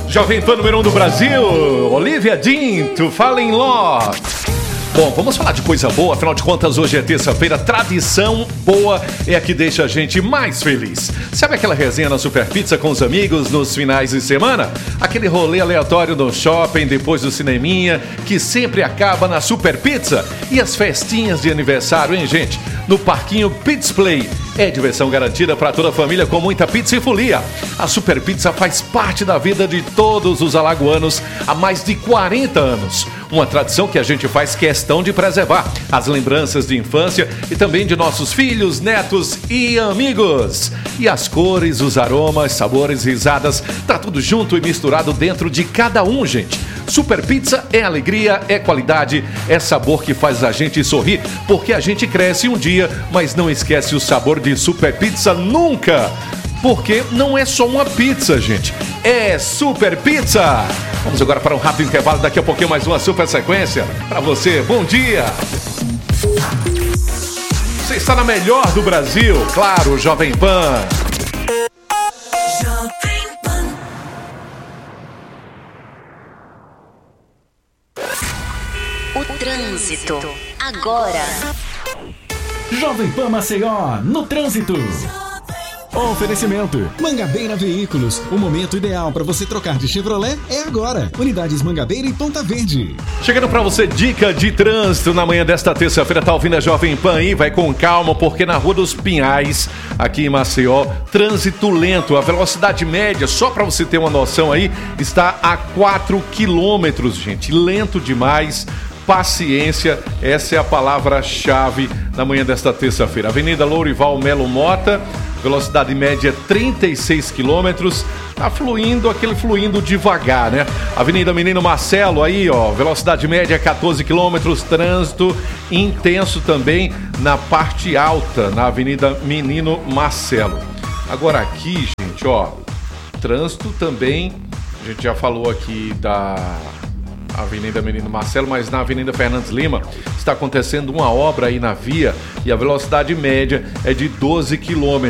Jovem Pan número 1 do Brasil, Olivia Dinto, Fala em Ló. Bom, vamos falar de coisa boa, afinal de contas hoje é terça-feira, tradição boa é a que deixa a gente mais feliz. Sabe aquela resenha na Super Pizza com os amigos nos finais de semana? Aquele rolê aleatório no shopping depois do cineminha, que sempre acaba na Super Pizza? E as festinhas de aniversário, hein, gente? No Parquinho Pizza Play. É diversão garantida para toda a família com muita pizza e folia. A Super Pizza faz parte da vida de todos os alagoanos há mais de 40 anos. Uma tradição que a gente faz questão de preservar. As lembranças de infância e também de nossos filhos, netos e amigos. E as cores, os aromas, sabores, risadas, tá tudo junto e misturado dentro de cada um, gente. Super Pizza é alegria, é qualidade, é sabor que faz a gente sorrir, porque a gente cresce um dia, mas não esquece o sabor de Super Pizza nunca. Porque não é só uma pizza, gente, é Super Pizza. Vamos agora para um rápido intervalo, daqui a pouquinho mais uma super sequência para você. Bom dia! Você está na melhor do Brasil, claro, Jovem Pan. O trânsito, agora. Jovem Pan Maceió, no trânsito. Oferecimento Mangabeira Veículos. O momento ideal para você trocar de Chevrolet é agora. Unidades Mangabeira e Ponta Verde. Chegando para você, dica de trânsito na manhã desta terça-feira. Tá ouvindo a Jovem Pan aí? Vai com calma, porque na Rua dos Pinhais, aqui em Maceió, trânsito lento. A velocidade média, só para você ter uma noção aí, está a 4 quilômetros, gente. Lento demais. Paciência, essa é a palavra-chave na manhã desta terça-feira. Avenida Lourival Melo Mota, velocidade média 36 quilômetros, tá fluindo devagar, né? Avenida Menino Marcelo aí, ó, velocidade média 14 quilômetros, trânsito intenso também na parte alta, na Avenida Menino Marcelo. Agora aqui, gente, ó, trânsito também, a gente já falou aqui da Avenida Menino Marcelo, mas na Avenida Fernandes Lima está acontecendo uma obra aí na via e a velocidade média é de 12 km.